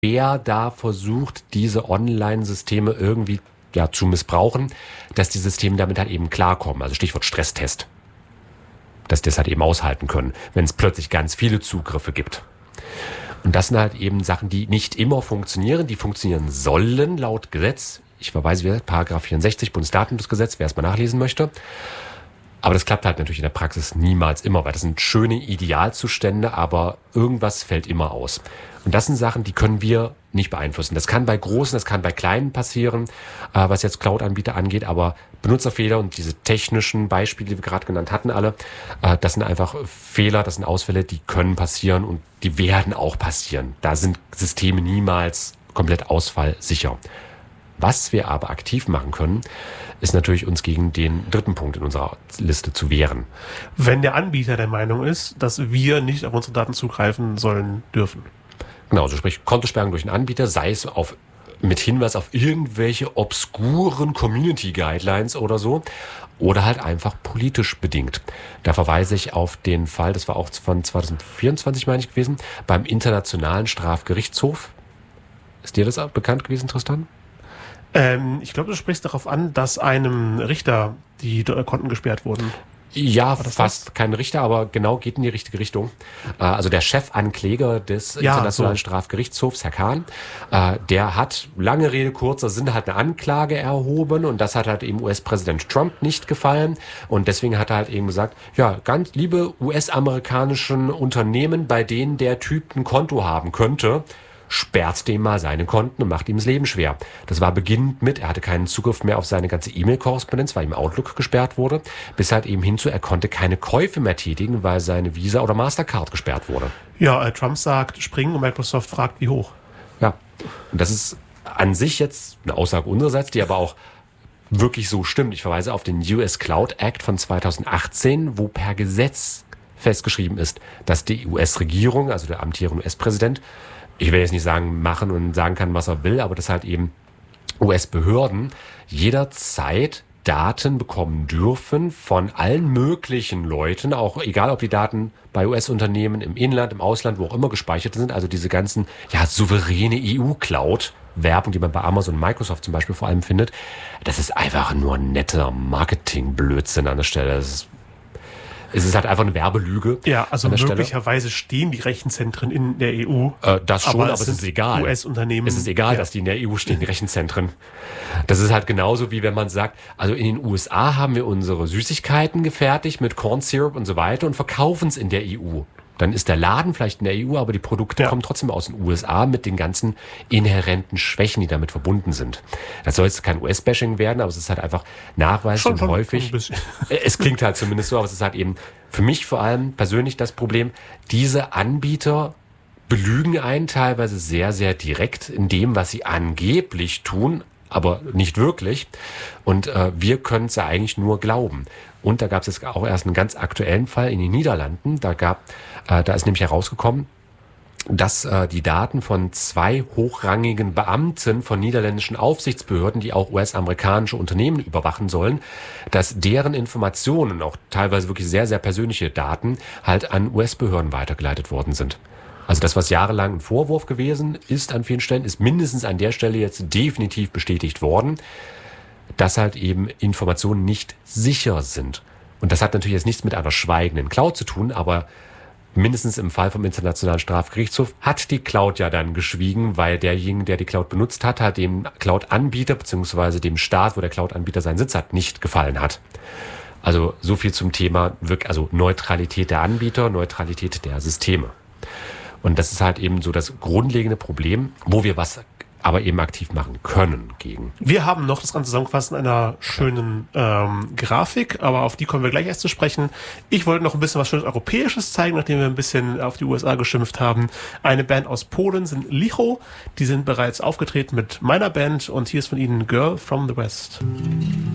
wer da versucht, diese Online-Systeme irgendwie zu missbrauchen, dass die Systeme damit halt eben klarkommen. Also Stichwort Stresstest. Dass die das halt eben aushalten können, wenn es plötzlich ganz viele Zugriffe gibt. Und das sind halt eben Sachen, die nicht immer funktionieren, die funktionieren sollen laut Gesetz. Ich verweise wieder, Paragraph 64 Bundesdatenschutzgesetz, wer es mal nachlesen möchte. Aber das klappt halt natürlich in der Praxis niemals immer, weil das sind schöne Idealzustände, aber irgendwas fällt immer aus. Und das sind Sachen, die können wir nicht beeinflussen. Das kann bei großen, das kann bei kleinen passieren, was jetzt Cloud-Anbieter angeht, aber Benutzerfehler und diese technischen Beispiele, die wir gerade genannt hatten alle, das sind einfach Fehler, das sind Ausfälle, die können passieren und die werden auch passieren. Da sind Systeme niemals komplett ausfallsicher. Was wir aber aktiv machen können, ist natürlich uns gegen den dritten Punkt in unserer Liste zu wehren. Wenn der Anbieter der Meinung ist, dass wir nicht auf unsere Daten zugreifen sollen dürfen. Genau, also sprich Kontosperrung durch einen Anbieter, sei es mit Hinweis auf irgendwelche obskuren Community Guidelines oder so, oder halt einfach politisch bedingt. Da verweise ich auf den Fall, das war auch von 2024, meine ich, gewesen, beim Internationalen Strafgerichtshof. Ist dir das bekannt gewesen, Tristan? Ich glaube, du sprichst darauf an, dass einem Richter die Konten gesperrt wurden. Ja, fast kein Richter, aber genau geht in die richtige Richtung. Also der Chefankläger des Internationalen Strafgerichtshofs, Herr Kahn, der hat, lange Rede, kurzer Sinn, halt eine Anklage erhoben und das hat halt eben US-Präsident Trump nicht gefallen und deswegen hat er halt eben gesagt, ja, ganz liebe US-amerikanischen Unternehmen, bei denen der Typ ein Konto haben könnte, sperrt dem mal seine Konten und macht ihm das Leben schwer. Das war beginnend mit, er hatte keinen Zugriff mehr auf seine ganze E-Mail-Korrespondenz, weil ihm Outlook gesperrt wurde, bis halt eben hinzu, er konnte keine Käufe mehr tätigen, weil seine Visa oder Mastercard gesperrt wurde. Ja, Trump sagt springen und Microsoft fragt, wie hoch. Ja, und das ist an sich jetzt eine Aussage unsererseits, die aber auch wirklich so stimmt. Ich verweise auf den US Cloud Act von 2018, wo per Gesetz festgeschrieben ist, dass die US-Regierung, also der amtierende US-Präsident, ich will jetzt nicht sagen, machen und sagen kann, was er will, aber dass halt eben US-Behörden jederzeit Daten bekommen dürfen von allen möglichen Leuten, auch egal ob die Daten bei US-Unternehmen im Inland, im Ausland, wo auch immer gespeichert sind, also diese ganzen souveräne EU-Cloud-Werbung, die man bei Amazon und Microsoft zum Beispiel vor allem findet, das ist einfach nur netter Marketing-Blödsinn an der Stelle. Es ist halt einfach eine Werbelüge. Ja, also möglicherweise stehen die Rechenzentren in der EU. Das schon, aber es ist egal. US-Unternehmen. Es ist egal, dass die in der EU stehen, die Rechenzentren. Das ist halt genauso, wie wenn man sagt, also in den USA haben wir unsere Süßigkeiten gefertigt mit Corn Syrup und so weiter und verkaufen es in der EU. Dann ist der Laden vielleicht in der EU, aber die Produkte kommen trotzdem aus den USA mit den ganzen inhärenten Schwächen, die damit verbunden sind. Das soll jetzt kein US-Bashing werden, aber es ist halt einfach nachweislich und häufig. Es klingt halt zumindest so, aber es ist halt eben für mich vor allem persönlich das Problem, diese Anbieter belügen einen teilweise sehr, sehr direkt in dem, was sie angeblich tun, aber nicht wirklich. Und wir können es ja eigentlich nur glauben. Und da gab es jetzt auch erst einen ganz aktuellen Fall in den Niederlanden. Da ist nämlich herausgekommen, dass die Daten von 2 hochrangigen Beamten von niederländischen Aufsichtsbehörden, die auch US-amerikanische Unternehmen überwachen sollen, dass deren Informationen, auch teilweise wirklich sehr, sehr persönliche Daten, halt an US-Behörden weitergeleitet worden sind. Also das, was jahrelang ein Vorwurf gewesen ist an vielen Stellen, ist mindestens an der Stelle jetzt definitiv bestätigt worden, dass halt eben Informationen nicht sicher sind. Und das hat natürlich jetzt nichts mit einer schweigenden Cloud zu tun, aber mindestens im Fall vom Internationalen Strafgerichtshof hat die Cloud ja dann geschwiegen, weil derjenige, der die Cloud benutzt hat, dem Cloud-Anbieter bzw. dem Staat, wo der Cloud-Anbieter seinen Sitz hat, nicht gefallen hat. Also so viel zum Thema Neutralität der Anbieter, Neutralität der Systeme. Und das ist halt eben so das grundlegende Problem, wo wir was aber eben aktiv machen können gegen. Wir haben noch das Ganze zusammengefasst in einer schönen Grafik, aber auf die kommen wir gleich erst zu sprechen. Ich wollte noch ein bisschen was schönes Europäisches zeigen, nachdem wir ein bisschen auf die USA geschimpft haben. Eine Band aus Polen sind Licho, die sind bereits aufgetreten mit meiner Band und hier ist von ihnen Girl from the West.